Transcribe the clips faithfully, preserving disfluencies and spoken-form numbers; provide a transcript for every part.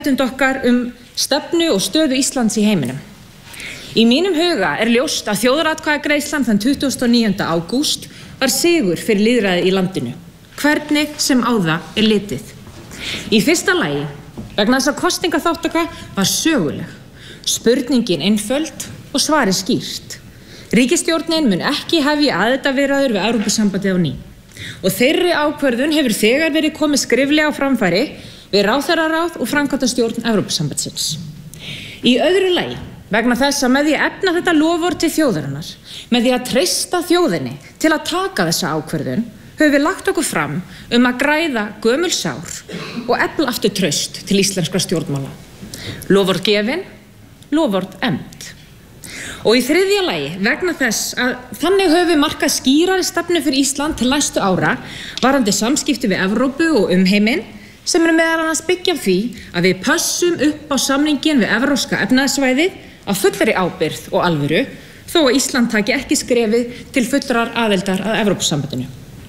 okkar um stefnu og stöðu Íslands í heiminum. Í mínum huga er ljóst að þjóðaratkvæðagreiðslan þann tuttugasta og níunda ágúst var sigur fyrir lýðræði í landinu, hvernig sem á það er litið. Í fyrsta lagi, vegna þess að kosningaþátttaka var söguleg, spurningin einföld og svarið skýrt. Ríkisstjórnin mun ekki hefja aðildarviðræður við Evrópusambandið á ný og þeirri ákvörðun hefur þegar verið komið skriflega á framfæri við ráðherraráð og framkvæmdastjórn Evrópusambandsins. Í öðru lagi, vegna þess að með því að efna þetta loforð til þjóðarinnar, með því að treysta þjóðinni til að taka þessa ákvörðun, höfum við lagt okkur fram um að græða gömul sár og efla aftur traust til íslenskra stjórnmála. Loforð gefin, loforð efnd. Og í þriðja lagi, vegna þess að þannig höfum við markað skýrari stefnu fyrir Ísland til næstu ára varðandi samskipti við Evrópu og umheiminn, sem er meðal annars byggja á því að við pössum upp á samningin við evrópska efnahagssvæðið af fullri ábyrgð og alvöru, þó að Ísland taki ekki skrefið til fullrar aðildar að Evrópusambandinu.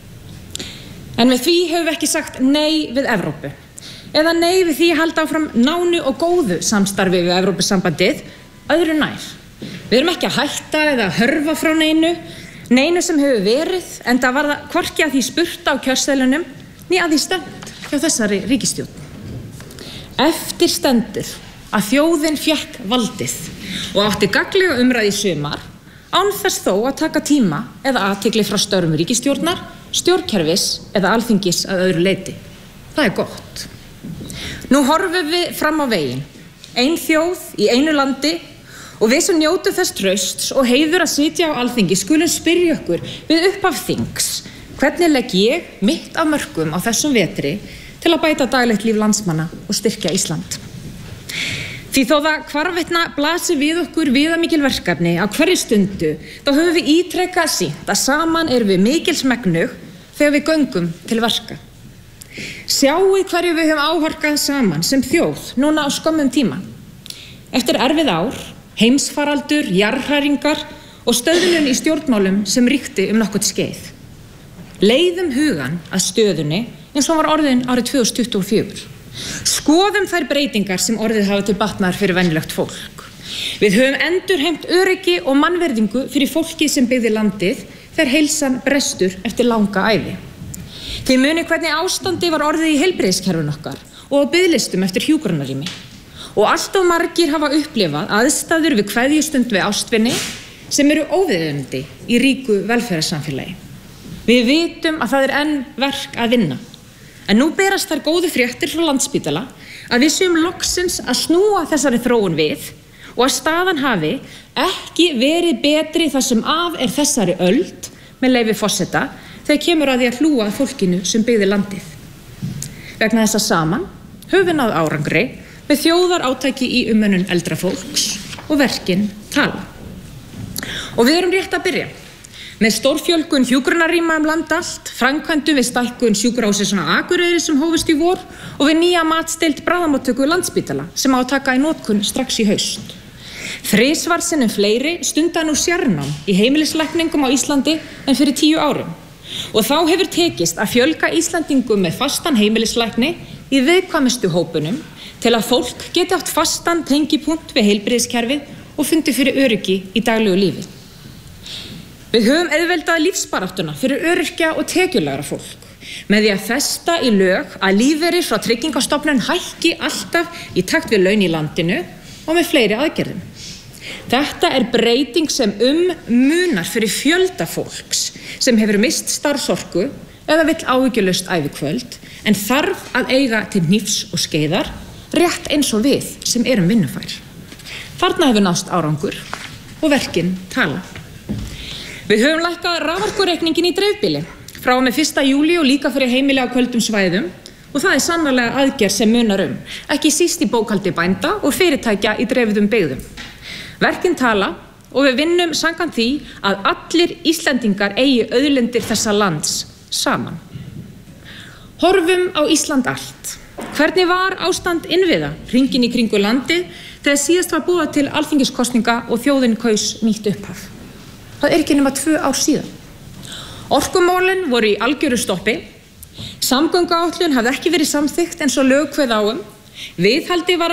En við því höfum við ekki sagt nei við Evrópu, eða nei við því að halda áfram nánu og góðu samstarfi við Evrópusambandið, öðru nær. Við erum ekki að hætta eða að hörfa frá neinu, neinu sem hefur verið, en það var það hvorki að því spurt á kjörseðlunum, né að því stefnt hjá þessari ríkisstjórn. Eftir stendur að þjóðin fékk valdið og átti gagnlega umræðu í sumar, án þess þó að taka tíma eða athygli frá störfum ríkisstjórnar, stjórnkerfis eða alþingis að öðru leyti. Það er gott. Nú horfum við fram á veginn, ein þjóð í einu landi, og við sem njótum þess trausts og heiður að sitja á alþingi skulum spyrja okkur við upphaf þings, hvernig legg ég mitt af mörkum á þessum vetri til að bæta daglegt líf landsmanna og styrkja Ísland. Því þó það hvarvetna blasir við okkur viðamikil verkefni á hverju stundu, þá höfum við ítrekað sýnt að saman erum við mikils megnug þegar við göngum til verka. Sjáið hverju við höfum áhorkað saman sem þjóð núna á skömmum tíma. Eftir erfið ár, heimsfaraldur, jarðhræringar og stöðnun í stjórnmálum sem ríkti um nokkurt skeið. Leiðum hugan að stöðunni eins og var orðin árið tvö þúsund tuttugu og fjögur. Skoðum þær breytingar sem orðið hafa til batnaðar fyrir venjulegt fólk. Við höfum endurheimt öryggi og mannverðingu fyrir fólkið sem byggði landið þegar heilsan brestur eftir langa ævi. Þið munið hvernig ástandi var orðið í heilbrigðiskerfinu okkar og á biðlistum eftir hjúkrunarrými. Og allt of margir hafa upplifað aðstæður við kveðjustund við ástvinni sem eru óviðeigandi í ríku velferðarsamfélagi. Við vitum að það er enn verk að vinna. En nú berast þær góðu fréttir frá Landspítala að við séum loksins að snúa þessari þróun við og að staðan hafi ekki verið betri þar sem af er þessari öld, með leyfi forseta, þegar kemur að því að hlúa að fólkinu sem byggði landið. Vegna þess að saman höfum við náð árangri með þjóðarátaki í umönnun eldra fólks og verkin tala. Og við erum rétt að byrja. Með stórfjölgun hjúkrunarrýma um land allt, framkvæmdum við stækkun sjúkrahússins á Akureyri sem hófust í vor og við nýja matsteild bráðamóttöku Landspítala sem á að taka í notkun strax í haust. Þrisvar sinnum fleiri stunda nú sérnám í heimilislækningum á Íslandi en fyrir tíu árum. Og þá hefur tekist að fjölga Íslandingum með fastan heimilislækni í viðkvæmustu hópunum til að fólk geti átt fastan tengipunkt við heilbrigðiskerfið og fundi fyrir öryggi í daglegu lífi. Við höfum auðveldað lífsbaráttuna fyrir öryrkja og tekjulegra fólk með því að festa í lög að lífeyrir frá Tryggingastofnun hækki alltaf í takt við laun í landinu og með fleiri aðgerðum. Þetta er breyting sem um munar fyrir fjölda fólks sem hefur mist starfsorku eða vill áhyggjulaust ævikvöld en þarf að eiga til hnífs og skeiðar rétt eins og við sem erum vinnufær. Þarna hefur nást árangur og verkin tala. Við höfum lækkað raforkureikningin í dreifbýli frá og með fyrsta júlí og líka fyrir heimili á köldum svæðum og það er sannarlega aðgerð sem munar um, ekki síst í bókhaldi bænda og fyrirtækja í dreifðum byggðum. Verkin tala og við vinnum samkvæmt því að allir Íslendingar eigi auðlindir þessa lands saman. Horfum á Ísland allt. Hvernig var ástand innviða hringinn í kringu landið þegar síðast var boðað til alþingiskosninga og þjóðin kaus nýtt upphaf? Það er ekki nema tvö ár síðan. Orkumálin voru í algjöru stoppi, samgönguáætlun hafði ekki verið samþykkt eins og lög kveða á um, Viðhaldi var